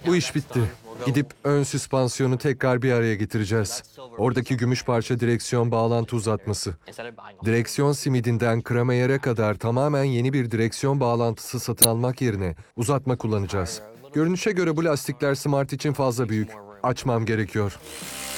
Bu iş bitti. Gidip ön süspansiyonu tekrar bir araya getireceğiz. Oradaki gümüş parça direksiyon bağlantı uzatması. Direksiyon simidinden kremeyere kadar tamamen yeni bir direksiyon bağlantısı satın almak yerine uzatma kullanacağız. Görünüşe göre bu lastikler Smart için fazla büyük. Açmam gerekiyor.